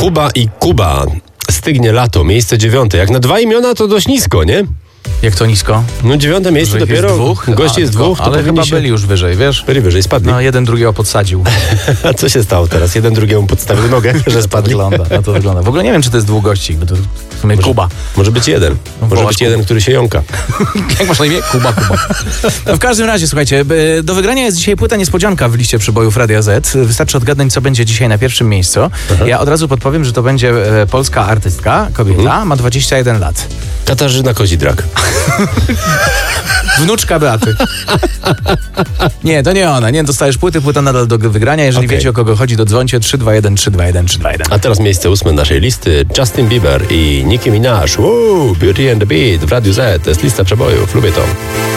Kuba i Kuba. Stygnie lato, miejsce 9. Jak na 2 imiona to dość nisko, nie? Jak to nisko? No 9 miejsce Że ich dopiero. jest dwóch? Gości jest dwóch, to ale powinni chyba byli już wyżej, wiesz? Byli wyżej, spadli. No, jeden drugiego podsadził. A co się stało teraz? Jeden drugiemu podstawił nogę, że spadli. To wygląda. W ogóle nie wiem, czy to jest 2 gości, bo to w sumie Kuba. Może być jeden. Może być jeden, który się jąka. Jak masz na imię? Kuba. No w każdym razie, słuchajcie, do wygrania jest dzisiaj płyta niespodzianka w liście przybojów Radia Z. Wystarczy odgadnąć, co będzie dzisiaj na pierwszym miejscu. Ja od razu podpowiem, że to będzie polska artystka, kobieta, ma 21 lat. Katarzyna Kozidrak. Wnuczka Beaty. Nie, to nie ona. Nie, dostajesz płyta nadal do wygrania. Jeżeli wiecie, o kogo chodzi, to dzwońcie 321 321 321. A teraz miejsce 8 naszej listy. Justin Bieber i Nicki Minaj. Beauty and the Beat w Radiu Z. To jest lista przebojów. Lubię to.